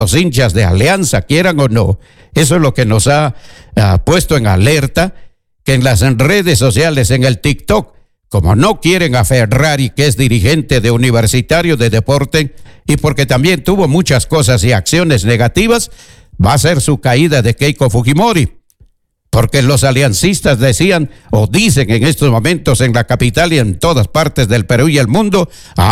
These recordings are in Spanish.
los hinchas de Alianza, quieran o no. Eso es lo que nos ha puesto en alerta, que en las redes sociales, en el TikTok, como no quieren a Ferrari, que es dirigente de Universitario de Deporte, y porque también tuvo muchas cosas y acciones negativas, va a ser su caída de Keiko Fujimori. Porque los aliancistas decían o dicen en estos momentos en la capital y en todas partes del Perú y el mundo,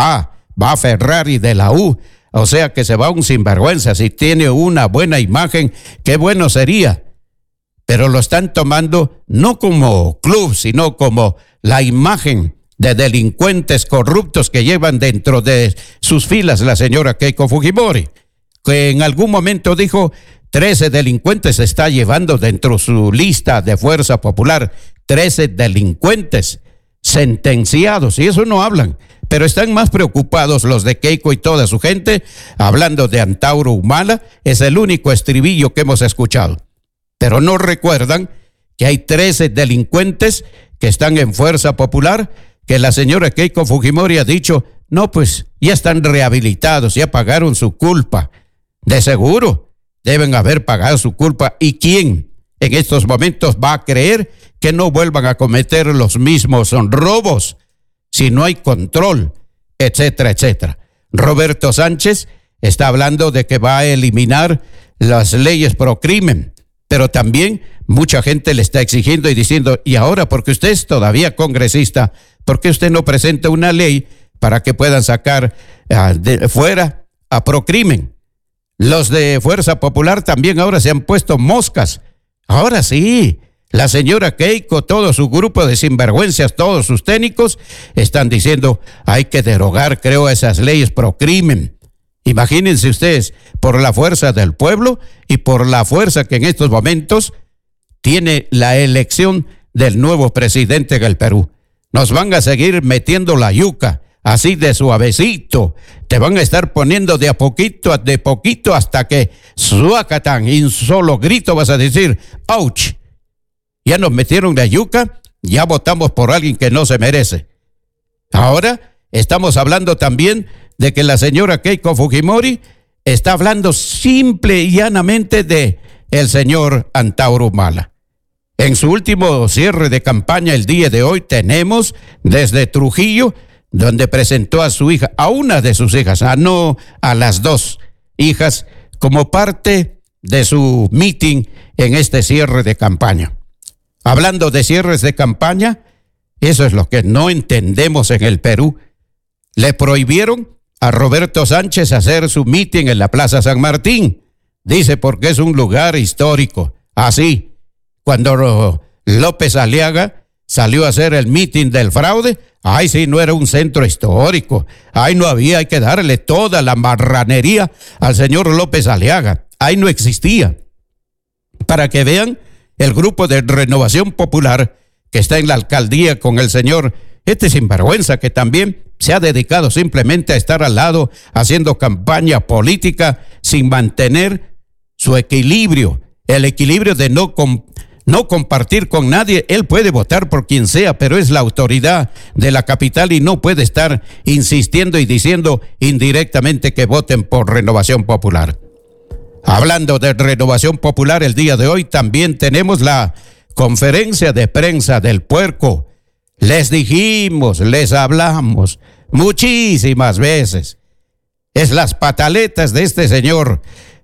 va Ferrari de la U, o sea que se va un sinvergüenza. Si tiene una buena imagen, qué bueno sería. Pero lo están tomando no como club, sino como la imagen de delincuentes corruptos que llevan dentro de sus filas la señora Keiko Fujimori, que en algún momento dijo 13 delincuentes está llevando dentro su lista de Fuerza Popular, 13 delincuentes sentenciados, y eso no hablan, pero están más preocupados los de Keiko y toda su gente, hablando de Antauro Humala. Es el único estribillo que hemos escuchado, pero no recuerdan que hay 13 delincuentes que están en Fuerza Popular, que la señora Keiko Fujimori ha dicho, no, pues ya están rehabilitados, ya pagaron su culpa. De seguro deben haber pagado su culpa. ¿Y quién en estos momentos va a creer que no vuelvan a cometer los mismos robos si no hay control, etcétera, etcétera? Roberto Sánchez está hablando de que va a eliminar las leyes pro crimen, pero también mucha gente le está exigiendo y diciendo, y ahora, porque usted es todavía congresista, ¿por qué usted no presenta una ley para que puedan sacar de fuera a Procrimen? Los de Fuerza Popular también ahora se han puesto moscas. Ahora sí, la señora Keiko, todo su grupo de sinvergüenzas, todos sus técnicos, están diciendo, hay que derogar, creo, esas leyes Procrimen. Imagínense ustedes, por la fuerza del pueblo y por la fuerza que en estos momentos tiene la elección del nuevo presidente del Perú. Nos van a seguir metiendo la yuca, así de suavecito. Te van a estar poniendo de poquito hasta que suacatán, y un solo grito vas a decir, ¡ouch! Ya nos metieron la yuca, ya votamos por alguien que no se merece. Ahora estamos hablando también de que la señora Keiko Fujimori está hablando simple y llanamente de el señor Antauro Humala. En su último cierre de campaña el día de hoy tenemos desde Trujillo, donde presentó a su hija, a una de sus hijas, no a las dos hijas, como parte de su meeting en este cierre de campaña. Hablando de cierres de campaña, eso es lo que no entendemos en el Perú. Le prohibieron a Roberto Sánchez hacer su meeting en la Plaza San Martín. Dice porque es un lugar histórico. Así, cuando López Aliaga salió a hacer el meeting del fraude, ay, sí, no era un centro histórico. Ay, no había, hay que darle toda la marranería al señor López Aliaga. Ay, no existía. Para que vean el grupo de Renovación Popular que está en la alcaldía con el señor sinvergüenza que también se ha dedicado simplemente a estar al lado haciendo campaña política sin mantener su equilibrio, el equilibrio de no compartir con nadie. Él puede votar por quien sea, pero es la autoridad de la capital y no puede estar insistiendo y diciendo indirectamente que voten por Renovación Popular. Hablando de Renovación Popular, el día de hoy también tenemos la conferencia de prensa del puerco. Les dijimos, les hablamos muchísimas veces. Es las pataletas de este señor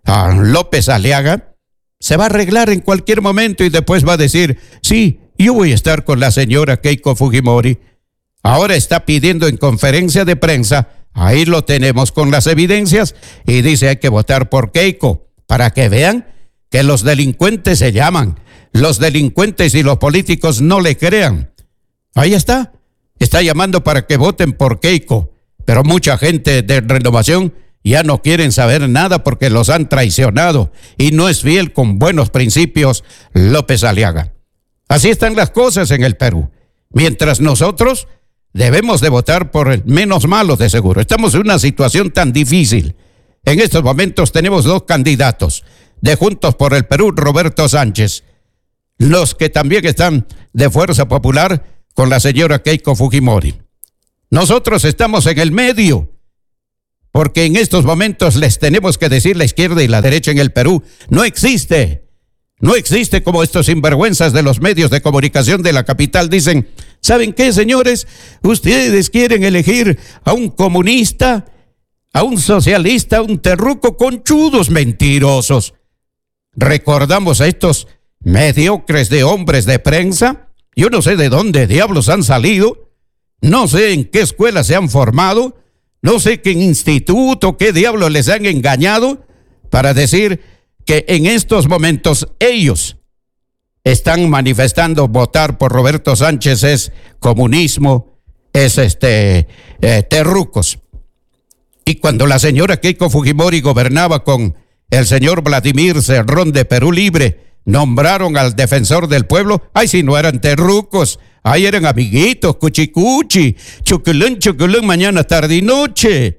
López Aliaga. Se va a arreglar en cualquier momento y después va a decir, sí, yo voy a estar con la señora Keiko Fujimori. Ahora está pidiendo en conferencia de prensa, ahí lo tenemos con las evidencias, y dice hay que votar por Keiko, para que vean que los delincuentes se llaman. Los delincuentes y los políticos no le crean. Ahí está llamando para que voten por Keiko, pero mucha gente de Renovación ya no quieren saber nada porque los han traicionado y no es fiel con buenos principios López Aliaga. Así están las cosas en el Perú. Mientras nosotros debemos de votar por el menos malo de seguro. Estamos en una situación tan difícil. En estos momentos tenemos dos candidatos de Juntos por el Perú, Roberto Sánchez. Los que también están de Fuerza Popular con la señora Keiko Fujimori. Nosotros estamos en el medio. porque en estos momentos les tenemos que decir la izquierda y la derecha en el Perú, no existe. No existe, como estos sinvergüenzas de los medios de comunicación de la capital dicen. ¿Saben qué, señores? Ustedes quieren elegir a un comunista, a un socialista, a un terruco, conchudos mentirosos. Recordamos a estos mediocres de hombres de prensa. Yo no sé de dónde diablos han salido, no sé en qué escuela se han formado, no sé qué instituto, qué diablos les han engañado para decir que en estos momentos ellos están manifestando votar por Roberto Sánchez es comunismo, es terrucos. Y cuando la señora Keiko Fujimori gobernaba con el señor Vladimir Cerrón de Perú Libre, nombraron al defensor del pueblo, ay, si no eran terrucos, ay, eran amiguitos, cuchicuchi, chocolón, chocolón, mañana, tarde y noche.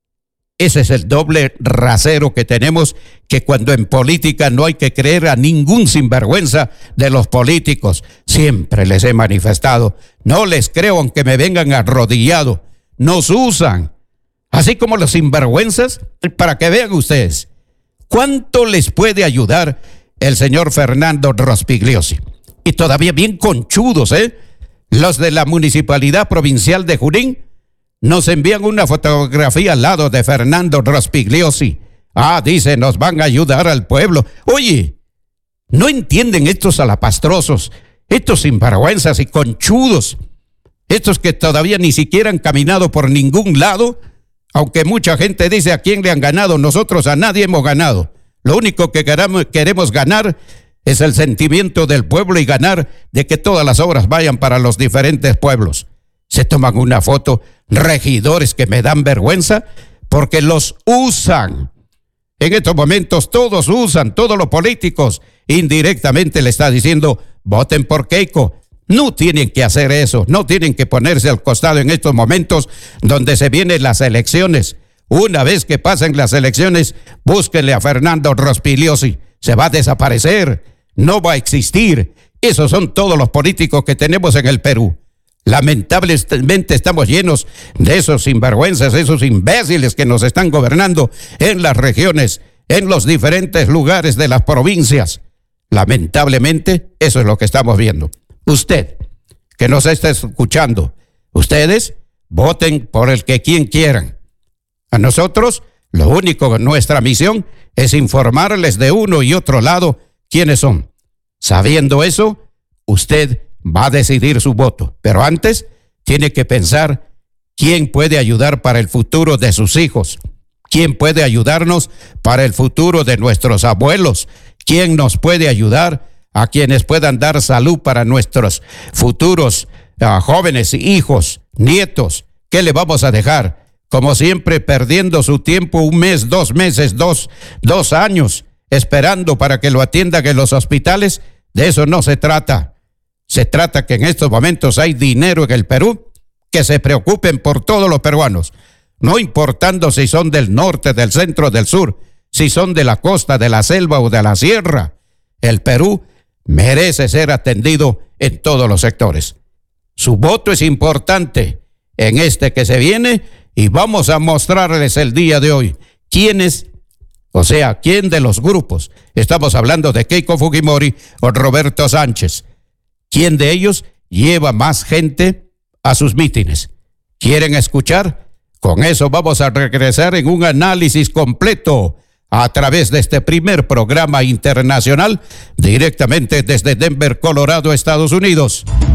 Ese es el doble rasero que tenemos, que cuando en política no hay que creer a ningún sinvergüenza de los políticos. Siempre les he manifestado, no les creo aunque me vengan arrodillado, nos usan, así como los sinvergüenzas, para que vean ustedes, ¿cuánto les puede ayudar el señor Fernando Rospigliosi? Y todavía bien conchudos, los de la Municipalidad Provincial de Junín, nos envían una fotografía al lado de Fernando Rospigliosi. Ah, dice, nos van a ayudar al pueblo. Oye, ¿no entienden estos alapastrosos, estos sinvergüenzas y conchudos, estos que todavía ni siquiera han caminado por ningún lado? Aunque mucha gente dice a quién le han ganado, nosotros a nadie hemos ganado. Lo único que queremos ganar es el sentimiento del pueblo y ganar de que todas las obras vayan para los diferentes pueblos. Se toman una foto regidores que me dan vergüenza porque los usan. En estos momentos todos usan, todos los políticos indirectamente le está diciendo voten por Keiko. No tienen que hacer eso, no tienen que ponerse al costado en estos momentos donde se vienen las elecciones. Una vez que pasen las elecciones, búsquenle a Fernando Rospigliosi. Se va a desaparecer, no va a existir. Esos son todos los políticos que tenemos en el Perú. Lamentablemente estamos llenos de esos sinvergüenzas, esos imbéciles que nos están gobernando en las regiones, en los diferentes lugares de las provincias. Lamentablemente, eso es lo que estamos viendo. Usted, que nos está escuchando, ustedes voten por el que quien quieran. A nosotros, lo único, nuestra misión es informarles de uno y otro lado quiénes son. Sabiendo eso, usted va a decidir su voto, pero antes tiene que pensar quién puede ayudar para el futuro de sus hijos, quién puede ayudarnos para el futuro de nuestros abuelos, quién nos puede ayudar a quienes puedan dar salud para nuestros futuros jóvenes, hijos, nietos. ¿Qué le vamos a dejar? Como siempre, perdiendo su tiempo, un mes, 2 meses, dos años, esperando para que lo atiendan en los hospitales. De eso no se trata. Se trata que en estos momentos hay dinero en el Perú, que se preocupen por todos los peruanos, no importando si son del norte, del centro, del sur, si son de la costa, de la selva o de la sierra. El Perú merece ser atendido en todos los sectores. Su voto es importante en este que se viene y vamos a mostrarles el día de hoy quiénes, o sea, quién de los grupos, estamos hablando de Keiko Fujimori o Roberto Sánchez, ¿quién de ellos lleva más gente a sus mítines? ¿Quieren escuchar? Con eso vamos a regresar en un análisis completo a través de este primer programa internacional directamente desde Denver, Colorado, Estados Unidos.